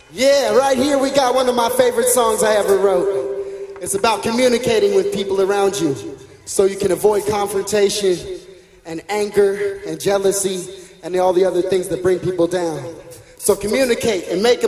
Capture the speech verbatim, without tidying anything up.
Yeah, right here we got one of my favorite songs I ever wrote. It's about communicating with people around you so you can avoid confrontation and anger and jealousy and all the other things that bring people down. So communicate and make them